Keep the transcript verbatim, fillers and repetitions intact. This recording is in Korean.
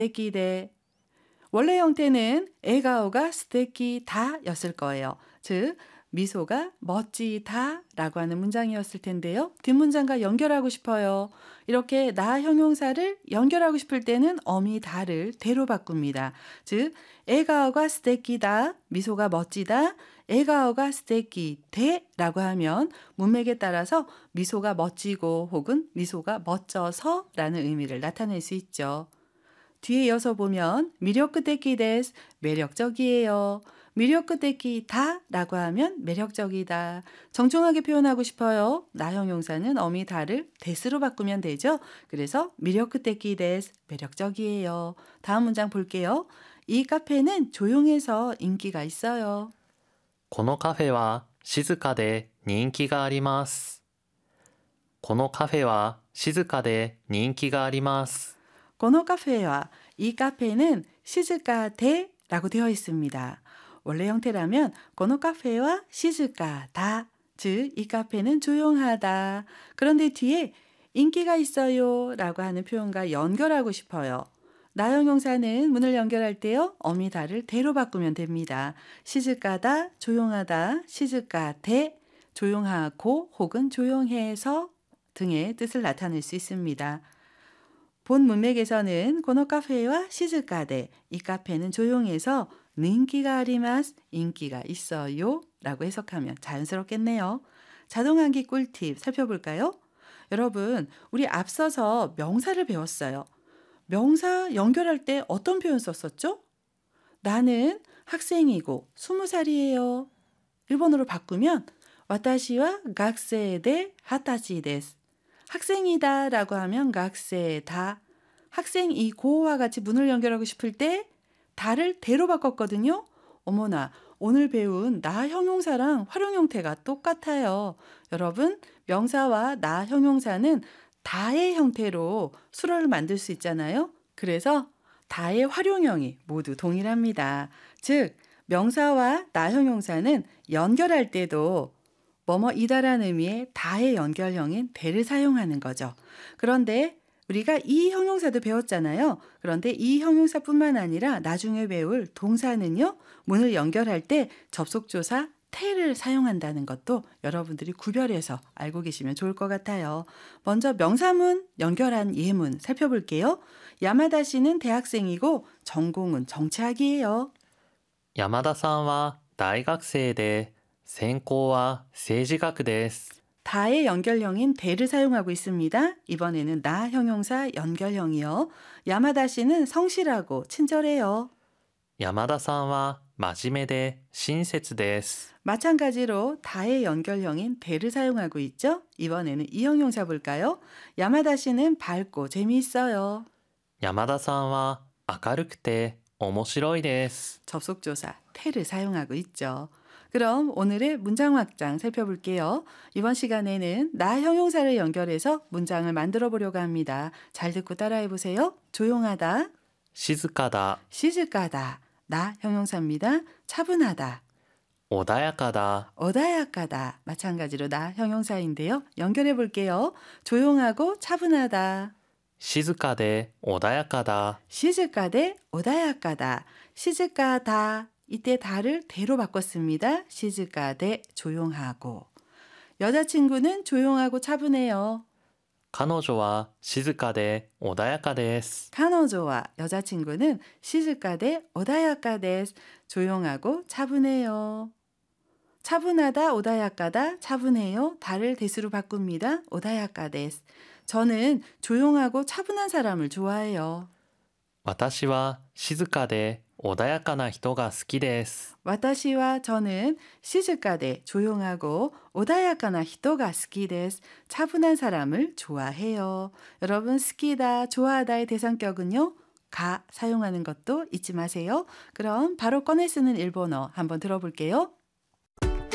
스테키데. 원래 형태는 에가오가 스테키다였을 거예요. 즉 미소가 멋지다라고 하는 문장이었을 텐데요. 뒷문장과 연결하고 싶어요. 이렇게 나 형용사를 연결하고 싶을 때는 어미다를 대로 바꿉니다. 즉 에가오가 스테키다, 미소가 멋지다, 에가오가 스테키데라고 하면 문맥에 따라서 미소가 멋지고 혹은 미소가 멋져서라는 의미를 나타낼 수 있죠. 뒤에 이어서 보면 미력끄테키 데스, 매력적이에요. 미력끄테키다 라고 하면 매력적이다. 정중하게 표현하고 싶어요. 나 형용사는 어미다를 데스로 바꾸면 되죠. 그래서 미력끄테키 데스, 매력적이에요. 다음 문장 볼게요. 이 카페는 조용해서 인기가 있어요. このカフェは静かで人気があります。このカフェは静かで人気があります。 고노 카페와 이 카페는 시즈카데라고 되어 있습니다. 원래 형태라면 고노 카페와 시즈카다, 즉 이 카페는 조용하다. 그런데 뒤에 인기가 있어요 라고 하는 표현과 연결하고 싶어요. 나 형용사는 문을 연결할 때요. 어미다를 대로 바꾸면 됩니다. 시즈카다, 조용하다, 시즈카데, 조용하고 혹은 조용해서 등의 뜻을 나타낼 수 있습니다. 본 문맥에서는 고노 카페와 시즈카데, 이 카페는 조용해서 인기가 아리마스, 인기가 있어요 라고 해석하면 자연스럽겠네요. 자동항기 꿀팁 살펴볼까요? 여러분, 우리 앞서서 명사를 배웠어요. 명사 연결할 때 어떤 표현 썼었죠? 나는 학생이고 스무 살이에요. 일본어로 바꾸면 와타시와 각세데 하타시 데스. 학생이다 라고 하면 각세다. 학생이고와 같이 문을 연결하고 싶을 때 다를 대로 바꿨거든요. 어머나, 오늘 배운 나 형용사랑 활용 형태가 똑같아요. 여러분, 명사와 나 형용사는 다의 형태로 수어를 만들 수 있잖아요. 그래서 다의 활용형이 모두 동일합니다. 즉, 명사와 나 형용사는 연결할 때도 뭐뭐이다라는 의미의 다의 연결형인 대를 사용하는 거죠. 그런데 우리가 이 형용사도 배웠잖아요. 그런데 이 형용사뿐만 아니라 나중에 배울 동사는요. 문을 연결할 때 접속조사 태를 사용한다는 것도 여러분들이 구별해서 알고 계시면 좋을 것 같아요. 먼저 명사문 연결한 예문 살펴볼게요. 야마다 씨는 대학생이고 전공은 정치학이에요. 山田さんは大学生で専攻は政治学です。 다의 연결형인 대를 사용하고 있습니다. 이번에는 나 형용사 연결형이요. 야마다 씨는 성실하고 친절해요. 山田さんは真面目で親切です。 마찬가지로 다의 연결형인 대를 사용하고 있죠. 이번에는 이 형용사 볼까요? 야마다 씨는 밝고 재미있어요. 山田さんは明るくて面白いです。 접속조사 태를 사용하고 있죠. 그럼 오늘의 문장 확장 살펴볼게요. 이번 시간에는 나 형용사를 연결해서 문장을 만들어 보려고 합니다. 잘 듣고 따라해 보세요. 조용하다, 静かだ、 시즈까다, 나 형용사입니다. 차분하다, 穏やかだ、 오다야까다. 마찬가지로 나 형용사인데요. 연결해 볼게요. 조용하고 차분하다, 静かで穏やかだ、 시즈까데 오다야까다, 시즈까다. 이때 다를 대로 바꿨습니다. 시즈까데 조용하고. 여자친구는 조용하고 차분해요. 彼女は静かで穏やかです。 카노조와 여자친구는 시즈까데 오다야까데스. 조용하고 차분해요. 차분하다, 오다야까다, 차분해요. 다를 대수로 바꿉니다. 오다야까데스. 저는 조용하고 차분한 사람을 좋아해요. 私は静かで穏やかな人が好きです。 와타시와 저는 시즈까데 조용하고 오다야카나 히토가 스키데스. 차분한 사람을 좋아해요. 여러분 스키다, 좋아하다의 대상격은요. 가 사용하는 것도 잊지 마세요. 그럼 바로 꺼내 쓰는 일본어 한번 들어볼게요.